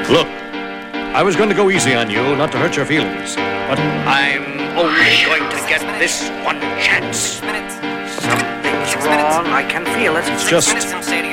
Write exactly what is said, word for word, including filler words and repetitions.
Look, I was going to go easy on you, not to hurt your feelings, but I'm only going to get this one chance. Something's wrong. I can feel it. It's just minutes,